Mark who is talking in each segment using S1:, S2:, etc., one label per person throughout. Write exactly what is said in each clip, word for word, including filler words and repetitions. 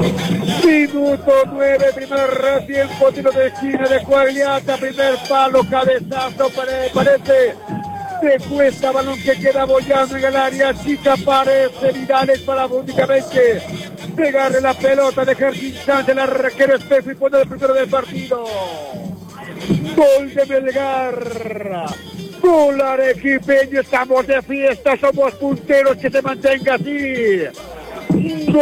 S1: Minuto nueve, primer tiempo, tiro de esquina de Quagliata, primer palo, cabezazo, pare, parece de cuesta, balón que queda bollando en el área chica, parece Vidales para únicamente pegarle la pelota, dejar sin chance el arquero espejo y poner el primero del partido. Gol de Melgar, gol arequipeño, estamos de fiesta, somos punteros, que se mantenga así. Gol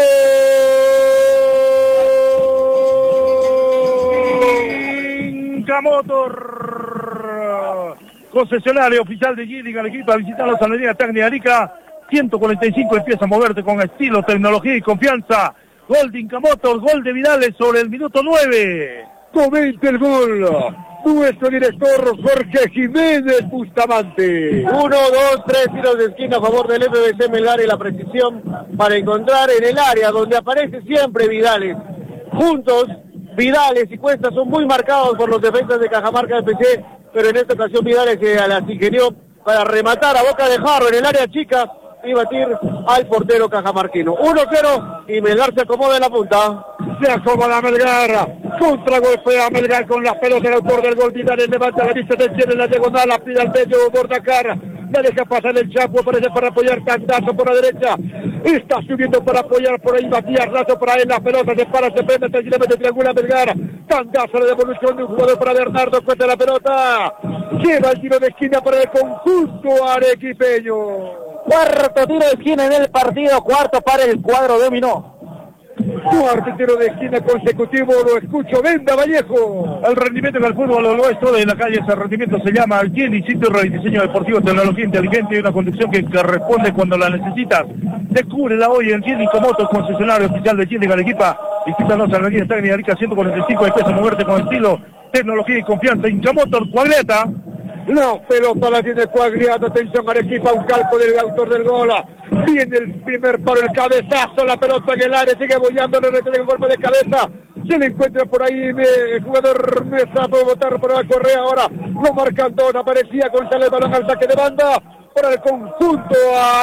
S2: Motor, concesionario oficial de Gilling, al equipo a visitar la Salería Técnica Arica. Ciento cuarenta y cinco, empieza a moverte con estilo, tecnología y confianza. Gol de Inca Motors, gol de Vidales sobre el minuto nueve.
S1: Comenta el gol nuestro director Jorge Jiménez Bustamante.
S3: Uno, dos, tres tiros de esquina a favor del F B C Melgar y la precisión para encontrar en el área donde aparece siempre Vidales. Juntos, Vidales y Cuesta son muy marcados por los defensas de Cajamarca F C, pero en esta ocasión Vidales se las ingenió para rematar a boca de jarro en el área chica y batir al portero cajamarquino. uno cero y Melgar se acomoda en la punta.
S1: Se acomoda Melgar, contragolpea Melgar con la pelota, el autor del gol Vidales levanta la vista, tiene la diagonal, la pide al medio Bordacar, la deja pasar el Chapo, aparece para apoyar, cantazo por la derecha, está subiendo para apoyar por ahí Matías Razo, para él la pelota se para, se prende, tranquilamente triangula Melgar, cantazo la devolución de un jugador para Bernardo, cuesta la pelota, lleva el tiro de esquina para el conjunto arequipeño.
S3: Cuarto tiro de esquina en el partido, cuarto para el cuadro dominó.
S1: Cuarto tiro de esquina consecutivo, lo escucho, Venda Vallejo.
S2: El rendimiento del fútbol lo nuestro de la calle, ese rendimiento se llama Gilling, sitio de rediseño deportivo, tecnología inteligente y una conducción que, que responde cuando la necesitas. Descúbrela hoy en Gilling Motos, concesionario oficial de Gilling Arequipa. Visítanos en la línea técnica Arica ciento cuarenta y cinco, empieza a moverte con estilo, tecnología y confianza. Inca Motor, Quagliata.
S1: La pelota la tiene Quagliata, atención Arequipa, un calco del autor del gol. Viene el primer paro, el cabezazo, la pelota en el área, sigue bollando, le retiene el golpe de cabeza. Se le encuentra por ahí el jugador Mesa, puede botar por la Correa ahora. Lo marca Antón, aparecía González, balón al saque de banda para el conjunto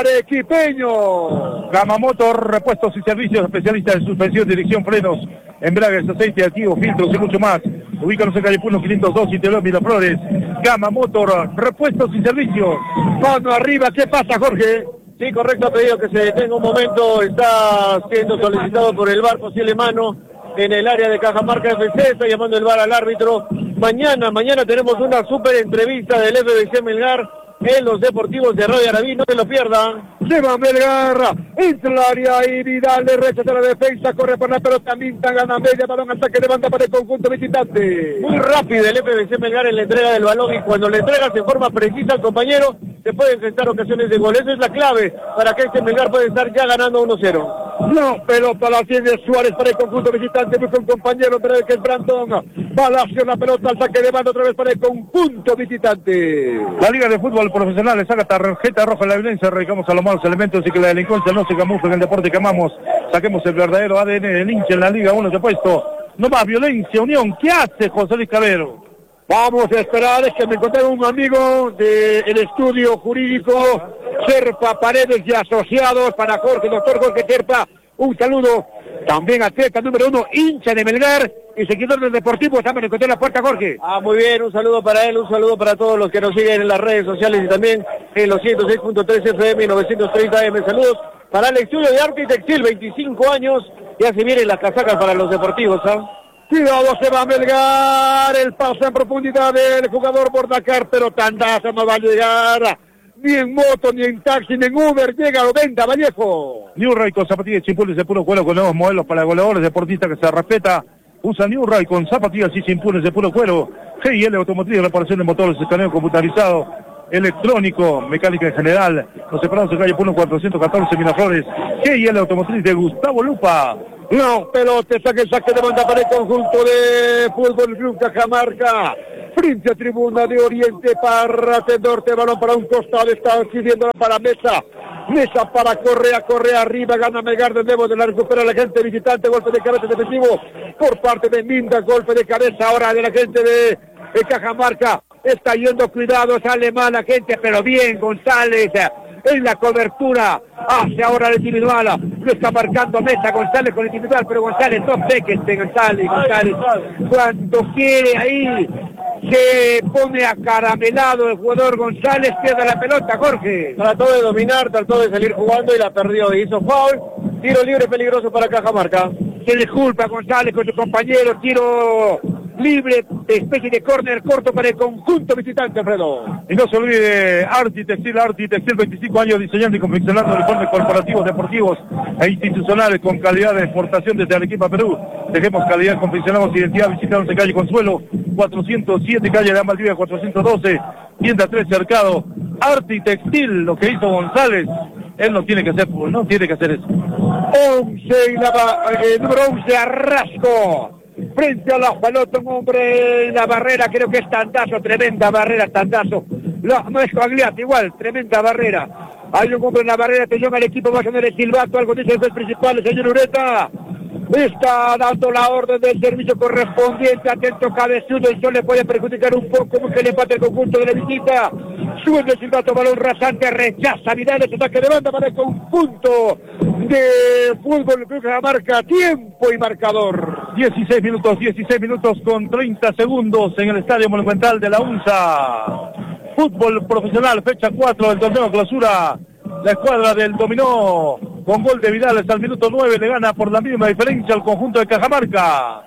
S1: arequipeño.
S2: Gama Motor, repuestos y servicios, especialistas en suspensión, dirección, frenos, embragues, aceite activo, filtros y mucho más. Ubícanos en calle Puno quinientos dos, Interior Miraflores. Gama Motor, repuestos y servicios.
S1: Mano arriba, ¿qué pasa, Jorge?
S3: Sí, correcto, ha pedido que se detenga un momento, está siendo solicitado por el V A R, posible mano en el área de Cajamarca F C, está llamando el V A R al árbitro. Mañana, mañana tenemos una súper entrevista del F B C Melgar en los deportivos de Radio Arabí, no se lo pierdan.
S1: Se va Melgar, entra el área y Vidal le rechaza la defensa, corre por la pelota, Minta, gana media, balón al saque de banda para el conjunto visitante.
S3: Muy rápido el F B C Melgar en la entrega del balón y cuando le entregas en forma precisa al compañero, se pueden enfrentar ocasiones de gol. Esa es la clave para que este Melgar pueda estar ya ganando uno cero.
S1: No, pelota la tiene Suárez para el conjunto visitante, busca un compañero, pero el que es Brandon. Balacio la pelota al saque de banda otra vez para el conjunto visitante.
S2: La Liga de Fútbol Profesional le saca tarjeta roja a la violencia, erradicamos a los malos elementos y que la delincuencia no se camufle en el deporte que amamos. Saquemos el verdadero A D N del hincha en la Liga uno de puesto. No más violencia, unión. ¿Qué hace José Luis Cabero?
S1: Vamos a esperar, es que me encontré un amigo del estudio jurídico, Serpa Paredes y Asociados, para Jorge, doctor Jorge Serpa, un saludo. También atleta número uno, hincha de Melgar y seguidor del Deportivo, estamos en la puerta, Jorge.
S3: Ah, muy bien, un saludo para él, un saludo para todos los que nos siguen en las redes sociales y también en los ciento seis punto tres F M y novecientos treinta A M. Saludos para el estudio de arte y textil, veinticinco años, ya se vienen las casacas para los deportivos, ¿ah?
S1: Cuidado, se va a Melgar, el paso en profundidad del jugador Bordacar, pero tandazo no va a llegar, ni en moto, ni en taxi, ni en Uber, llega a Venda Vallejo.
S2: New Ray con zapatillas chimpules de puro cuero con nuevos modelos para goleadores, deportistas que se respeta. Usa New Ray con zapatillas y chimpules de puro cuero. G I L Automotriz, reparación de motores, escaneo computarizado, electrónico, mecánica en general. Nos separamos en calle Puno cuatrocientos catorce, Miraflores. G I L Automotriz de Gustavo Lupa.
S1: No, pelota, saque, saque de banda para el conjunto de Fútbol Club Cajamarca. Frente a tribuna de Oriente para Norte, balón para un costado, está sirviendo para Mesa. Mesa para Correa, Correa arriba, gana Melgar de nuevo, de la recupera la gente visitante, golpe de cabeza defensivo por parte de Minda, golpe de cabeza ahora de la gente de, de Cajamarca. Está yendo cuidado, sale mal la gente, pero bien González. en la cobertura, hace ahora el individual, lo está marcando Mesa, González con el individual, pero González no sé que esté González, González, cuando quiere ahí, se pone acaramelado el jugador González, pierde la pelota, Jorge.
S3: Trató de dominar, trató de salir jugando y la perdió, hizo foul, tiro libre peligroso para Cajamarca.
S1: Se disculpa González con su compañero, tiro libre, especie de córner corto para el conjunto visitante, Alfredo.
S2: Y no se olvide, Arti Textil, Arti Textil, veinticinco años diseñando y confeccionando uniformes corporativos, deportivos e institucionales con calidad de exportación desde Arequipa, Perú. Dejemos calidad, confeccionamos identidad, visitanos en calle Consuelo, cuatrocientos siete, calle de Amaldivia, cuatrocientos doce, tienda tres, Cercado. Arti Textil, lo que hizo González, él no tiene que hacer, no tiene que hacer eso.
S1: once, y la, eh, número once, Arrasco. Frente a la pelota, un hombre en la barrera, creo que es Tandazo, tremenda barrera, Tandazo. No, no es Coagliati, igual, tremenda barrera. Hay un hombre en la barrera, atención al equipo, va a tener el silbato, algo dice el juez principal, el señor Ureta. Está dando la orden del servicio correspondiente, atento Cabezudo, eso le puede perjudicar un poco, busca el empate el conjunto de la visita. Sube el silbato, balón rasante, rechaza Vidal, ese ataque de banda para el conjunto de fútbol Club Cajamarca, tiempo y marcador.
S2: dieciséis minutos, dieciséis minutos con treinta segundos en el Estadio Monumental de la UNSA. Fútbol profesional, fecha cuatro del torneo clausura. La escuadra del dominó con gol de Vidal hasta el minuto nueve, le gana por la misma diferencia al conjunto de Cajamarca.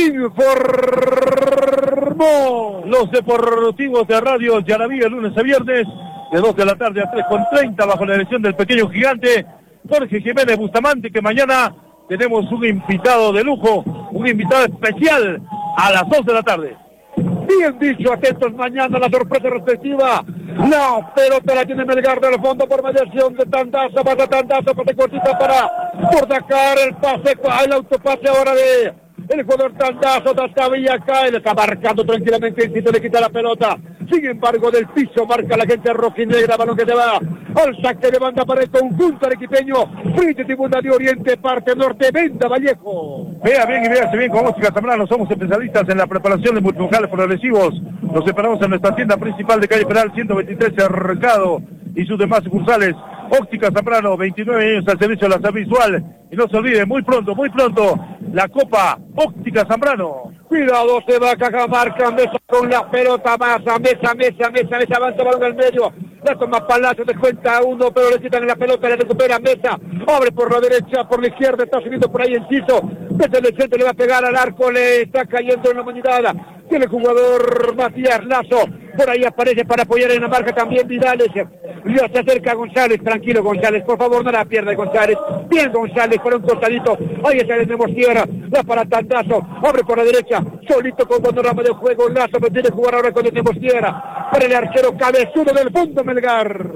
S1: Informó
S2: los deportivos de Radio Yaraví el lunes a viernes de dos de la tarde a tres con treinta bajo la dirección del pequeño gigante Jorge Jiménez Bustamante, que mañana tenemos un invitado de lujo, un invitado especial a las dos de la tarde.
S1: Bien dicho, atentos mañana a la sorpresa respectiva. La pelota la tiene Melgar del fondo por mediación de Tandazo, pasa Tandazo, pase cortita para Bordacar, el pase, el autopase ahora de el jugador Tandazo, hasta Villacá, él está marcando tranquilamente, el sitio le quita la pelota. Sin embargo, del piso marca la gente rojinegra, balón que se va al saque de banda para el conjunto arequipeño, frente tribuna de Oriente, parte norte, Venda Vallejo.
S2: Vea bien y véase bien con Óptica Zambrano, somos especialistas en la preparación de multifocales progresivos. Los esperamos en nuestra tienda principal de calle Peral ciento veintitrés, Cercado, y sus demás sucursales. Óptica Zambrano, veintinueve años al servicio de la salud visual. Y no se olvide, muy pronto, muy pronto, la Copa Óptica Zambrano.
S1: Cuidado, se va Cajamarca, Mesa con la pelota, Masa, Mesa, Mesa, Mesa, Mesa, avanza balón al medio, la toma Palacio, descuenta uno, pero le quitan la pelota, le recupera Mesa, abre por la derecha, por la izquierda, está subiendo por ahí Enciso, Mesa en el centro, le va a pegar al arco, le está cayendo en la monedada, tiene el jugador Matías Lazo, por ahí aparece para apoyar en la marca también Vidales, ya se acerca González, tranquilo González, por favor no la pierda González, bien González, por un costadito, ahí está el Nemosiera, va para Tandazo, abre por la derecha, solito con panorama de juego, Lazo, pero tiene que jugar ahora con el Nemosiera, para el arquero Cabezudo del fondo Melgar.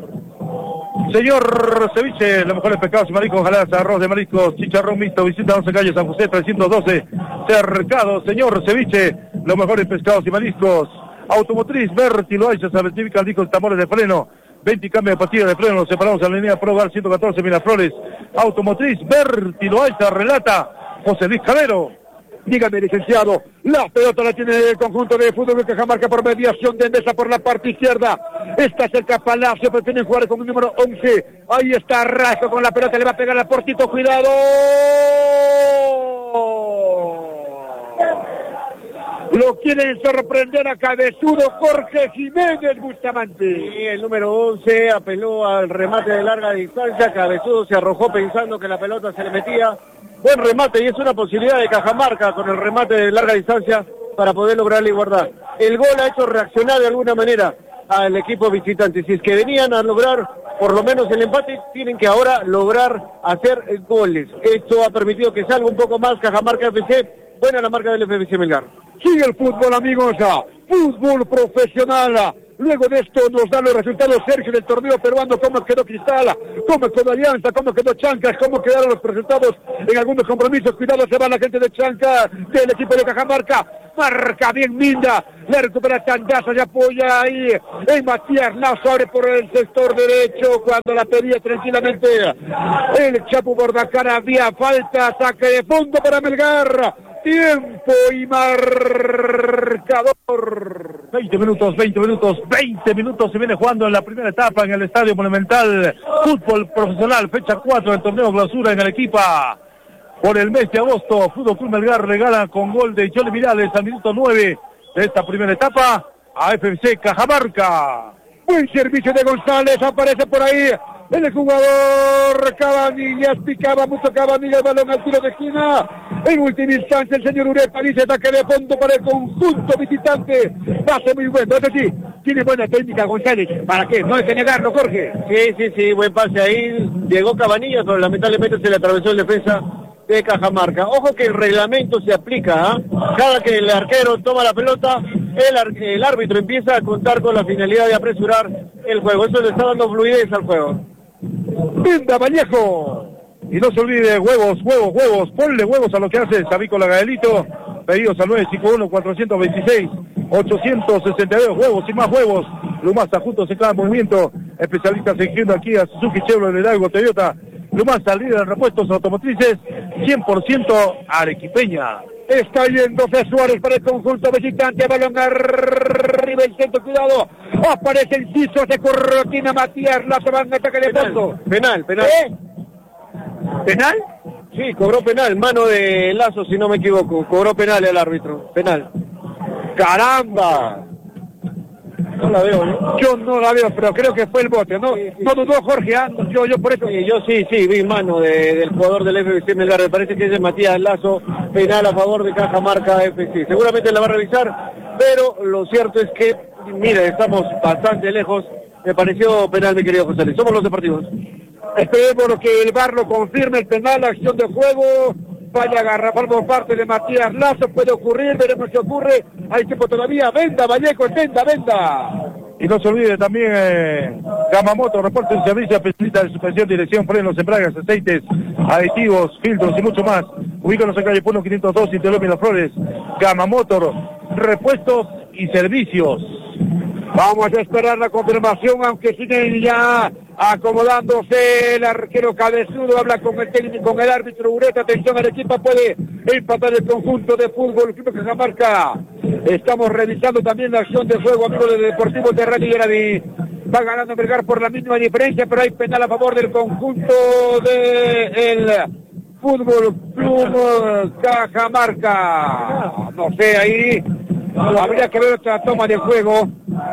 S2: Señor Ceviche, los mejores pescados y mariscos, jaladas, arroz de mariscos, chicharrón mixto, visita once calle San José trescientos doce, Cercado. Señor Ceviche, los mejores pescados y mariscos. Automotriz, Berti Loaiza, certifica discos, tambores de freno, veinte cambios de pastillas de freno, nos separamos en la línea Pro Gal ciento catorce Miraflores. Automotriz, Berti Loaiza, relata José Luis Calero.
S1: Dígame, licenciado, la pelota la tiene el conjunto de fútbol de Cajamarca por mediación de Mesa por la parte izquierda. Está cerca Palacio, pero tiene que jugar con el número once. Ahí está Rasco con la pelota, le va a pegar a Portito, cuidado. Lo quieren sorprender a Cabezudo, Jorge Jiménez Bustamante.
S3: Y el número once apeló al remate de larga distancia, Cabezudo se arrojó pensando que la pelota se le metía. Buen remate y es una posibilidad de Cajamarca con el remate de larga distancia para poder lograr la igualdad. El gol ha hecho reaccionar de alguna manera al equipo visitante. Si es que venían a lograr por lo menos el empate, tienen que ahora lograr hacer goles. Esto ha permitido que salga un poco más Cajamarca F C. Buena la marca del F B C Melgar.
S1: Sigue el fútbol, amigos, fútbol profesional. Luego de esto nos da los resultados Sergio del torneo peruano, cómo quedó Cristal, cómo quedó Alianza, cómo quedó Chancas, cómo quedaron los resultados en algunos compromisos. Cuidado, se va la gente de Chancas, del equipo de Cajamarca. Marca bien Minda, le recupera Tandazo, se apoya ahí en Matías Lazo, abre por el sector derecho cuando la pedía tranquilamente el Chapu Bordacar, había falta, saque de fondo para Melgar. tiempo y marcador.
S2: veinte minutos, veinte minutos, veinte minutos se viene jugando en la primera etapa en el Estadio Monumental. Fútbol profesional, fecha cuatro del torneo clausura en el Arequipa. Por el mes de agosto, Fútbol Club Melgar regala con gol de Johnny Mirales al minuto nueve de esta primera etapa a F C Cajamarca.
S1: Buen servicio de González, aparece por ahí el jugador Cabanillas, picaba mucho Cabanillas, el balón al tiro de esquina. En última instancia el señor Ureta dice ataque de fondo para el conjunto visitante. Pase muy bueno, eso sí, tiene buena técnica González. ¿Para qué? No hay que negarlo, Jorge.
S3: Sí, sí, sí, buen pase ahí. Llegó Cabanillas, pero lamentablemente se le atravesó el defensa de Cajamarca. Ojo que el reglamento se aplica, ¿eh? Cada que el arquero toma la pelota, el, ar el árbitro empieza a contar con la finalidad de apresurar el juego. Eso le está dando fluidez al juego.
S1: Venda Vallejo.
S2: Y no se olvide, huevos, huevos, huevos, ponle huevos a lo que hace Savícola Gaelito. Pedidos al nueve cinco uno, cuatro dos seis, ocho seis dos, huevos y más huevos. Lumasa juntos en cada movimiento. Especialistas en aquí a Suzuki, Chevrolet, Hidalgo, Toyota. Lumasa, líder en repuestos automotrices, cien por ciento arequipeña.
S1: Está yéndose Suárez para el conjunto visitante, balón arriba el centro, cuidado, aparece el piso, se corrotina Matías Lazo, van a ataque de fondo.
S3: Penal, penal.
S1: ¿Eh?
S3: ¿Penal? Sí, cobró penal, mano de Lazo si no me equivoco, cobró penal el árbitro, penal.
S1: ¡Caramba!
S3: No la veo, ¿no?
S1: Yo no la veo, pero creo que fue el bote, ¿no? Sí, sí. No dudó Jorge, ¿eh? yo, yo por eso...
S3: Sí, yo sí, sí, vi mano de, del jugador del F C Melgar, me parece que es de Matías Lazo, penal a favor de Cajamarca F C. Seguramente la va a revisar, pero lo cierto es que, mira, estamos bastante lejos, me pareció penal, mi querido José Luis. Somos los deportivos.
S1: Esperemos que el V A R lo confirme, el penal, la acción de juego... Vaya garrafal por parte de Matías Lazo, puede ocurrir, veremos qué ocurre, hay tiempo todavía, venda Vallejo, venda, venda.
S2: Y no se olvide también eh, Gamamoto, reporte en servicio, especialista de suspensión, dirección, frenos, embragues, aceites, aditivos, filtros y mucho más. Ubícanos en calle Puno quinientos dos, Interior Miraflores. Gamamoto, repuestos y servicios.
S1: Vamos a esperar la confirmación, aunque siguen ya acomodándose el arquero Cabezudo, habla con el técnico, con el árbitro Ureta, atención, el equipo puede empatar el conjunto de fútbol, Club Cajamarca. Estamos revisando también la acción de juego, amigo de Deportivo Terrani y Granadi. Va ganando Melgar por la misma diferencia, pero hay penal a favor del conjunto del Fútbol Club Cajamarca. No sé, ahí habría que ver otra toma de juego.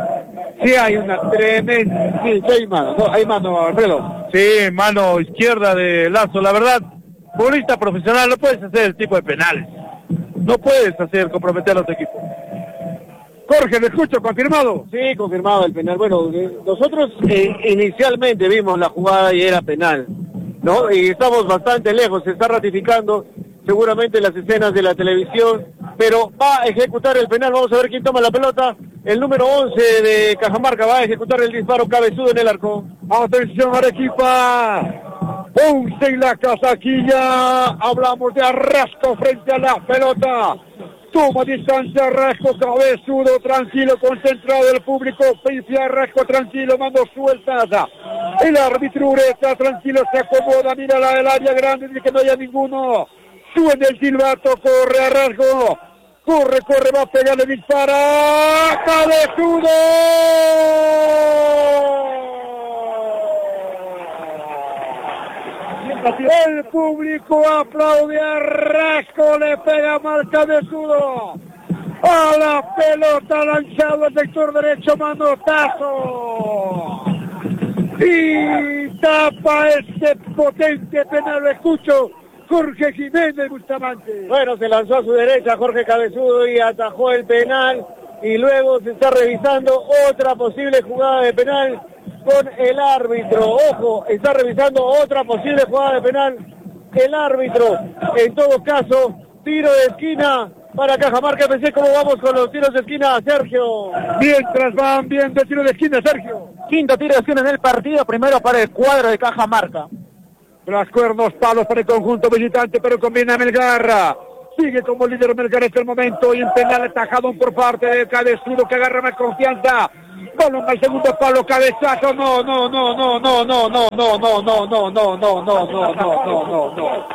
S1: Sí hay una tremenda... Sí, sí hay mano, no, hay mano, Alfredo.
S2: Sí, mano izquierda de Lazo, la verdad, futbolista profesional, no puedes hacer el tipo de penales. No puedes hacer comprometer a los equipos.
S1: Jorge, ¿me escucho? ¿Confirmado?
S3: Sí, confirmado el penal. Bueno, nosotros eh, inicialmente vimos la jugada y era penal, ¿no? Y estamos bastante lejos, se está ratificando seguramente las escenas de la televisión, pero va a ejecutar el penal. Vamos a ver quién toma la pelota. El número once de Cajamarca va a ejecutar el disparo Cabezudo en el arco.
S1: Atención, Arequipa. once en la casaquilla. Hablamos de Arrasco frente a la pelota. Toma distancia Arrasco, Cabezudo, tranquilo, concentrado el público. Pifia Arrasco, tranquilo, mando sueltas. El árbitro Ureta, tranquilo, se acomoda, mira la del área grande, dice que no haya ninguno. Suena el silbato, corre Arrasco. Corre, corre, va a pegarle, dispara. ¡Cabezudo! El público aplaude a Arrasco, le pega mal Cabezudo. A la pelota lanzado al sector derecho, manotazo. Y tapa este potente penal, lo escucho. Jorge Jiménez Bustamante.
S3: Bueno, se lanzó a su derecha Jorge Cabezudo y atajó el penal. Y luego se está revisando otra posible jugada de penal con el árbitro. Ojo, está revisando otra posible jugada de penal el árbitro. En todo caso, tiro de esquina para Cajamarca F C. ¿Cómo vamos con los tiros de esquina, Sergio?
S1: Mientras van bien de tiro de esquina, Sergio.
S4: Quinto tiro de esquina en el partido, primero para el cuadro de Cajamarca.
S1: Tras cuernos, palos para el conjunto visitante, pero combina Melgar. Sigue como líder Melgar en este momento y en penal atajado por parte del Cabezudo que agarra más confianza. Balón al segundo palo, cabezazo, no, no, no, no, no, no, no, no, no, no, no, no, no, no, no, no, no, no, no.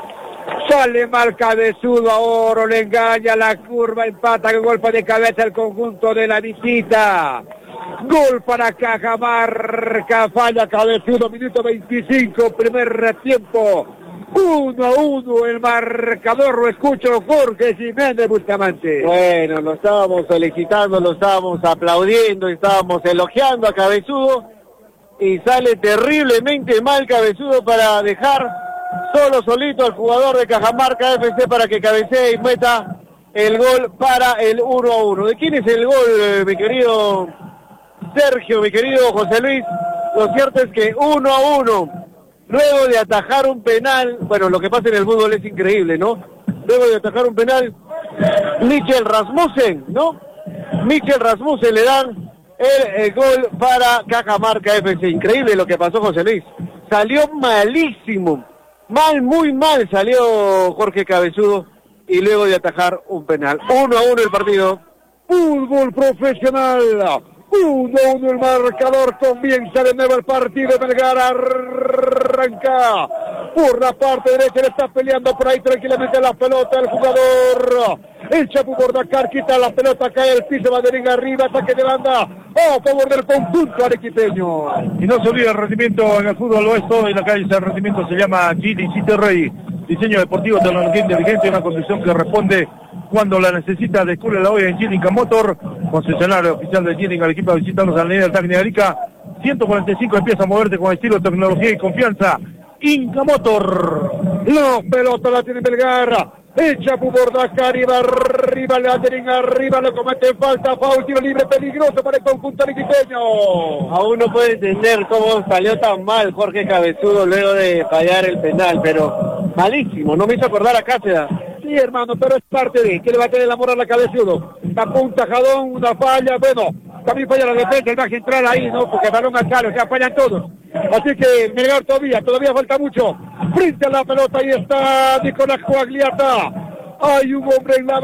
S1: Sale mal Cabezudo ahora, le engaña la curva, empata con golpe de cabeza el conjunto de la visita. Gol para Cajamarca, falla Cabezudo, minuto veinticinco, primer tiempo. uno a uno el marcador, lo escucho Jorge Jiménez Bustamante.
S3: Bueno, lo estábamos felicitando, lo estábamos aplaudiendo, estábamos elogiando a Cabezudo y sale terriblemente mal Cabezudo para dejar solo solito al jugador de Cajamarca F C para que cabecee y meta el gol para el uno a uno. ¿De quién es el gol, eh, mi querido Sergio, mi querido José Luis? Lo cierto es que uno a uno, luego de atajar un penal, bueno, lo que pasa en el fútbol es increíble, ¿no? Luego de atajar un penal, Michel Rasmussen, ¿no? Michel Rasmussen le dan el, el gol para Cajamarca F C. Increíble lo que pasó, José Luis. Salió malísimo. Mal, muy mal salió Jorge Cabezudo y luego de atajar un penal. Uno a uno el partido.
S1: Fútbol profesional. Uno a uno el marcador. Comienza de nuevo el partido. Melgar arranca por la parte derecha. Le está peleando por ahí tranquilamente la pelota el jugador. El Chapu Bordacar quita la pelota, cae al piso, Banderín arriba, ataque de banda a favor del conjunto arequipeño.
S2: Y no se olvida el rendimiento en el fútbol oeste, en la calle ese rendimiento se llama Gili City Rey. Diseño deportivo, tecnología inteligente, una construcción que responde cuando la necesita. Descubre la olla en Gillinga Motor, concesionario oficial de Gillinga, el equipo visitando la avenida del Tacni de Arica. ciento cuarenta y cinco empieza a moverte con estilo, tecnología y confianza. Inca Motor.
S1: La pelota la tiene Melgar. El Chapu Bordacar iba arriba, le Banderín arriba, lo comete falta, foul, tiro libre peligroso para el conjunto arequipeño.
S3: Aún no puede entender cómo salió tan mal Jorge Cabezudo luego de fallar el penal, pero malísimo, no me hizo acordar a Cáceres.
S1: Sí, hermano, pero es parte de que le va a tener la moral a Cabezudo. Tapó un tajadón, una falla, bueno, también falla la defensa, el va a entrar ahí, ¿no? Porque el balón al calo, o sea, fallan todos. Así que Melgar todavía, todavía falta mucho. Frente a la pelota, ahí está Nicolás Coagliata. Hay un hombre en la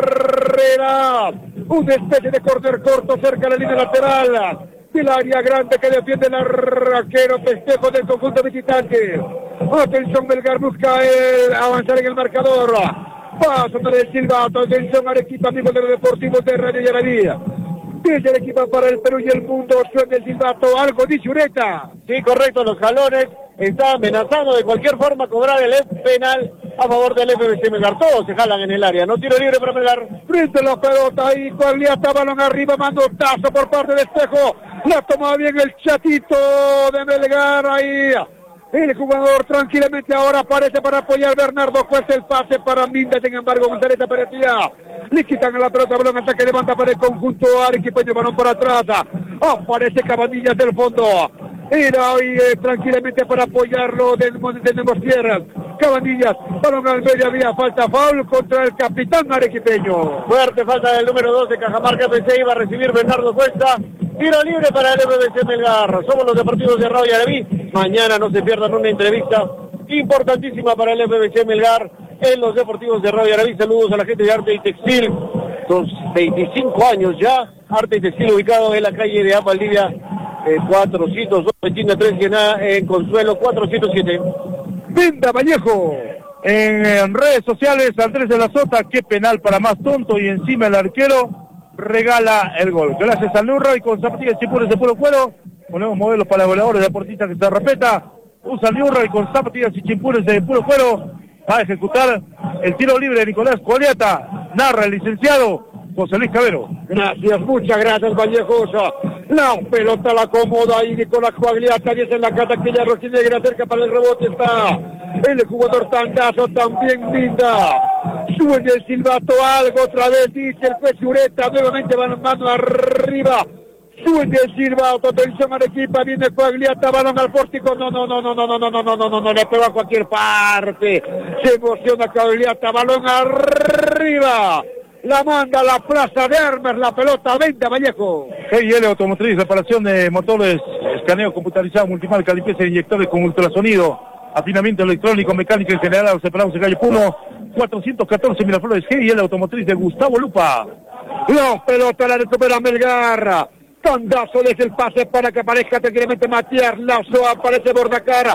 S1: barrera. Una especie de córner corto cerca de la línea lateral. Del área grande que defiende el arquero festejo del conjunto visitante. Atención, Melgar busca el avanzar en el marcador. Paso para el silbato. Atención, Arequipa, amigos de los deportivos de Radio Yaravía. Desde el equipo para el Perú y el mundo suena el silbato. Algo dice Ureta.
S3: Sí, correcto, los jalones están amenazando de cualquier forma cobrar el penal a favor del F B C Melgar. Todos se jalan en el área, no tiro libre para Melgar.
S1: Frente a la pelota ahí, Coagliata, balón arriba, manotazo por parte de Espejo. La toma bien el chatito de Melgar ahí. El jugador tranquilamente ahora aparece para apoyar Bernardo Cuesta, el pase para Minda, sin embargo González aparecía. Le quitan a la pelota, balón ataque levanta para el conjunto arequipeño, balón por atrás. Aparece Cabanillas del fondo. Era ahí eh, tranquilamente para apoyarlo de, de Nuevas Tierras. Cabanillas, balón al medio, había falta, foul contra el capitán arequipeño.
S3: Fuerte falta del número dos de Cajamarca F C, iba a recibir Bernardo Cuesta. Tiro libre para el F B C Melgar. Somos los deportivos de Radio Yaraví. Mañana no se pierdan una entrevista importantísima para el F B C Melgar en los deportivos de Radio Yaraví. Saludos a la gente de Arte y Textil. Son veinticinco años ya. Arte y Textil ubicado en la calle de Valdivia eh, cuatrocientos dos, veintiuno tres, en Consuelo cuatrocientos siete.
S1: Vinda Vallejo.
S2: En, en redes sociales, Andrés de la Sota, qué penal para más tonto, y encima el arquero regala el gol. Gracias al Nurra y con zapatillas chimpures de puro cuero, ponemos modelos para voladores deportistas que se respeta. Usa el Nurra y con zapatillas y chimpures de puro cuero va a ejecutar el tiro libre de Nicolás Coagliata. Narra el licenciado José Luis Cabero.
S1: Gracias, muchas gracias Vallejosa. La pelota la acomoda ahí Nicolás Coagliata, dice en la cataquilla rojinegra, cerca para el rebote está el jugador Tandazo, también Minda. Suena el silbato, algo otra vez, dice el juez Ureta, nuevamente van mano arriba. Suena el silbato, atención Arequipa, viene Coagliata, balón al pórtico, no, no, no, no, no, no, no, no, no, no, no, no, le pega a cualquier parte. Se emociona Coagliata, balón arriba. La manda a la plaza de armas, la pelota, venta Vallejo.
S2: G I L Automotriz, reparación de motores, escaneo computarizado, multimarca, limpieza de inyectores con ultrasonido, afinamiento electrónico, mecánica en general, separados en calle Puno, cuatrocientos catorce Miraflores. G I L Automotriz de Gustavo Lupa.
S1: La pelota la recupera Melgar. Tandazo desde el pase para que aparezca tranquilamente Matías Lazo, aparece Bordacar.